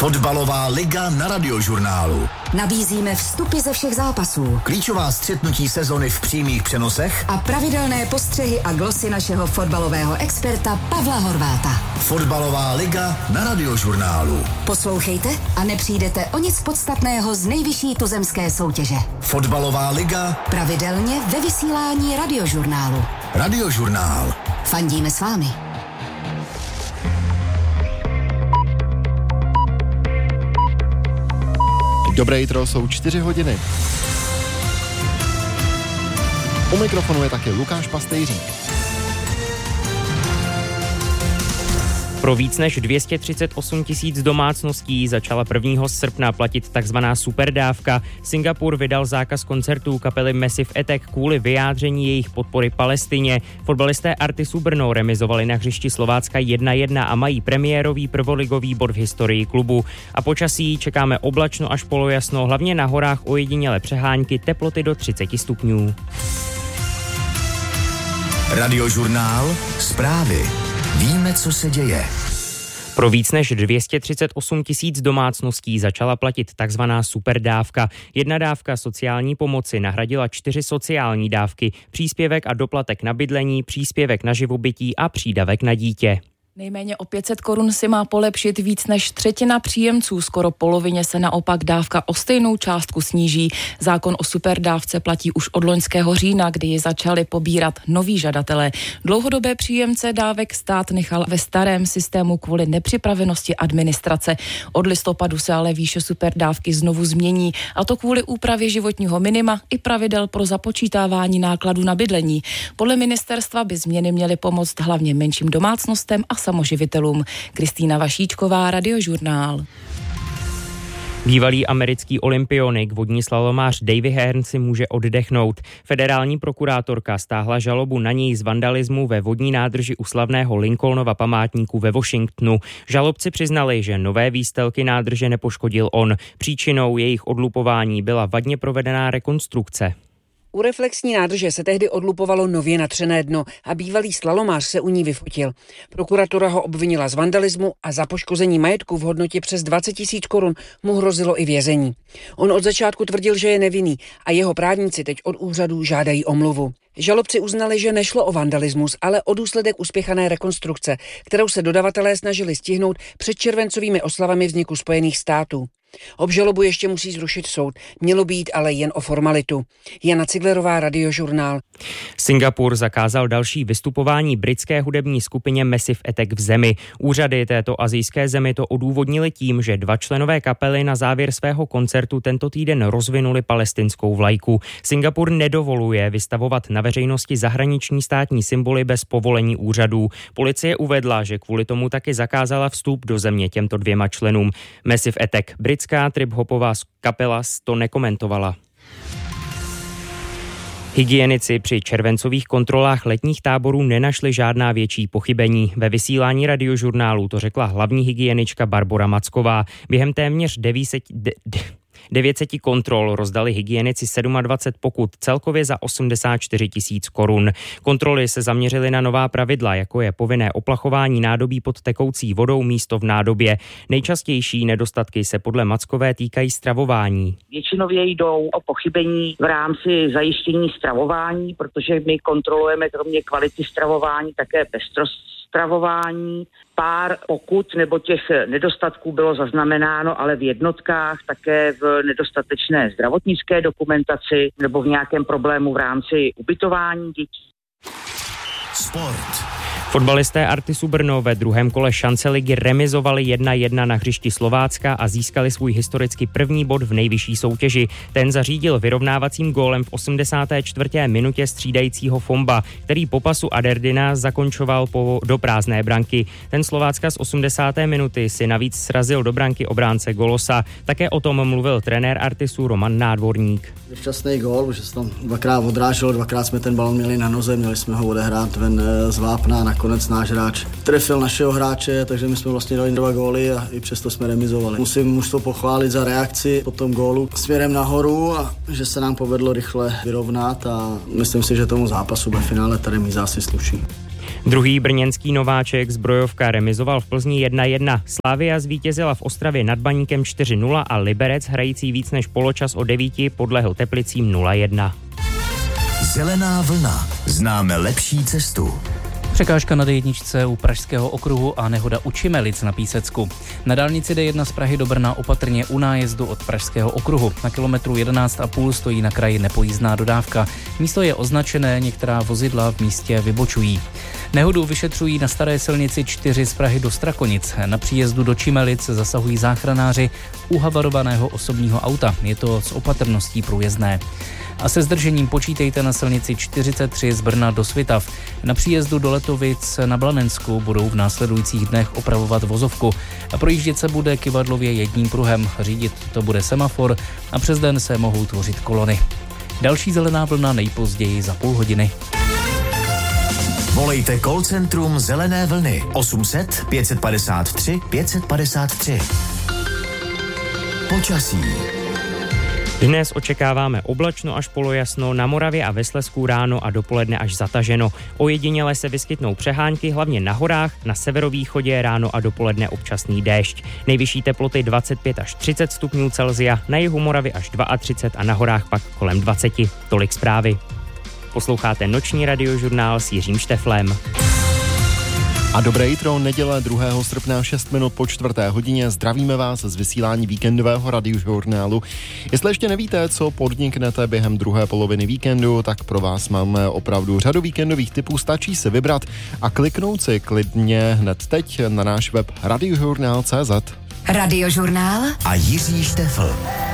Fotbalová liga na Radiožurnálu. Nabízíme vstupy ze všech zápasů, Klíčová střetnutí sezony v přímých přenosech a pravidelné postřehy a glosy našeho fotbalového experta Pavla Horváta. Fotbalová liga na Radiožurnálu. Poslouchejte a nepřijdete o nic podstatného z nejvyšší tuzemské soutěže. Fotbalová liga pravidelně ve vysílání Radiožurnálu. Radiožurnál. Fandíme s vámi. Dobré jitro, jsou 4 hodiny. U mikrofonu je také Lukáš Pastejřík. Pro víc než 238 000 domácností začala 1. srpna platit takzvaná superdávka. Singapur vydal zákaz koncertů kapely Massive Attack kvůli vyjádření jejich podpory Palestině. Fotbalisté Artisu Brno remizovali na hřišti Slovácka 1-1 a mají premiérový prvoligový bod v historii klubu. A počasí čekáme oblačno až polojasno, hlavně na horách ojedinělé přehánky, teploty do 30 stupňů. Radiožurnál, zprávy. Víme, co se děje. Pro víc než 238 000 domácností začala platit takzvaná superdávka. Jedna dávka sociální pomoci nahradila 4 sociální dávky, příspěvek a doplatek na bydlení, příspěvek na živobytí a přídavek na dítě. Nejméně o 500 korun si má polepšit víc než třetina příjemců, skoro polovině se naopak dávka o stejnou částku sníží. Zákon o superdávce platí už od loňského října, kdy ji začali pobírat noví žadatelé. Dlouhodobé příjemce dávek stát nechal ve starém systému kvůli nepřipravenosti administrace. Od listopadu se ale výše superdávky znovu změní, a to kvůli úpravě životního minima i pravidel pro započítávání nákladů na bydlení. Podle ministerstva by změny měly pomoct hlavně menším domácnostem a samoživitelům. Kristýna Vašíčková, Radiožurnál. Bývalý americký olympionik, vodní slalomář Davy Hearn si může oddechnout. Federální prokurátorka stáhla žalobu na něj z vandalismu ve vodní nádrži u slavného Lincolnova památníku ve Washingtonu. Žalobci přiznali, že nové výstelky nádrže nepoškodil on. Příčinou jejich odlupování byla vadně provedená rekonstrukce. U reflexní nádrže se tehdy odlupovalo nově natřené dno a bývalý slalomář se u ní vyfotil. Prokuratura ho obvinila z vandalismu a za poškození majetku v hodnotě přes 20 000 korun mu hrozilo i vězení. On od začátku tvrdil, že je nevinný a jeho právníci teď od úřadů žádají omluvu. Žalobci uznali, že nešlo o vandalismus, ale o důsledek uspěchané rekonstrukce, kterou se dodavatelé snažili stihnout před červencovými oslavami vzniku Spojených států. Obžalobu ještě musí zrušit soud. Mělo být ale jen o formalitu. Jana Ciglerová, Radiožurnál. Singapur zakázal další vystupování britské hudební skupině Massive Attack v zemi. Úřady této asijské zemi to odůvodnili tím, že 2 členové kapely na závěr svého koncertu tento týden rozvinuli palestinskou vlajku. Singapur nedovoluje vystavovat na veřejnosti zahraniční státní symboly bez povolení úřadů. Policie uvedla, že kvůli tomu taky zakázala vstup do země těmto 2 členům. Massive Attack, britská trip-hopová kapela, to nekomentovala. Hygienici při červencových kontrolách letních táborů nenašli žádná větší pochybení. Ve vysílání Radiožurnálu to řekla hlavní hygienička Barbora Macková. Během téměř 900 kontrol rozdali hygienici 27 pokut, celkově za 84 000 korun. Kontroly se zaměřily na nová pravidla, jako je povinné oplachování nádobí pod tekoucí vodou místo v nádobě. Nejčastější nedostatky se podle Mackové týkají stravování. Většinově jdou o pochybení v rámci zajištění stravování, protože my kontrolujeme kromě kvality stravování také pestrost stravování. Pár pokut nebo těch nedostatků bylo zaznamenáno, ale v jednotkách, také v nedostatečné zdravotnické dokumentaci nebo v nějakém problému v rámci ubytování dětí. Sport. Fotbalisté Artisu Brno ve druhém kole šance ligy remizovali 1-1 na hřišti Slovácka a získali svůj historicky první bod v nejvyšší soutěži. Ten zařídil vyrovnávacím gólem v 84. minutě střídajícího Fomba, který po pasu Aderdina zakončoval do prázdné branky. Ten Slovácka z 80. minuty si navíc srazil do branky obránce Golosa. Také o tom mluvil trenér Artisu Roman Nádvorník. Šťastný gól, že se tam 2krát odrážel, 2krát jsme ten balon měli na noze, měli jsme ho odehrát ven z vápna, nakonec náš hráč trefil našeho hráče, takže my jsme vlastně dali 2 góly a i přesto jsme remizovali. Musím mužstvo pochválit za reakci po tom gólu směrem nahoru a že se nám povedlo rychle vyrovnat a myslím si, že tomu zápasu ve finále ta remíza asi sluší. Druhý brněnský nováček Zbrojovka remizoval v Plzni 1-1. Slavia zvítězila v Ostravě nad Baníkem 4-0 a Liberec, hrající víc než poločas o 9, podlehl Teplicím 0-1. Zelená vlna. Známe lepší cestu. Překážka na D1 u Pražského okruhu a nehoda u Čimelic na Písecku. Na dálnici D1 z Prahy do Brna opatrně u nájezdu od Pražského okruhu. Na kilometru 11,5 stojí na kraji nepojízdná dodávka. Místo je označené, některá vozidla v místě vybočují. Nehodu vyšetřují na staré silnici 4 z Prahy do Strakonic. Na příjezdu do Čimelic zasahují záchranáři u havarovaného osobního auta. Je to s opatrností průjezdné. A se zdržením počítejte na silnici 43 z Brna do Svitav. Na příjezdu do Letovic na Blanensku budou v následujících dnech opravovat vozovku. A projíždět se bude kyvadlově jedním pruhem. Řídit to bude semafor a přes den se mohou tvořit kolony. Další zelená vlna nejpozději za půl hodiny. Volejte call centrum Zelené vlny 800 553 553. Počasí. Dnes očekáváme oblačno až polojasno, na Moravě a ve Slezsku ráno a dopoledne až zataženo. Ojediněle se vyskytnou přehánky, hlavně na horách, na severovýchodě ráno a dopoledne občasný déšť. Nejvyšší teploty 25 až 30 stupňů Celsia, na jihu Moravy až 32 a na horách pak kolem 20. Tolik zprávy. Posloucháte noční radiožurnál s Jiřím Šteflem. A dobré jitro, neděle 2. srpna 6 minut po 4. hodině. Zdravíme vás z vysílání víkendového radiožurnálu. Jestli ještě nevíte, co podniknete během druhé poloviny víkendu, tak pro vás máme opravdu řadu víkendových tipů. Stačí si vybrat a kliknout si klidně hned teď na náš web radiožurnál.cz. Radiožurnál A Jiří Štefl.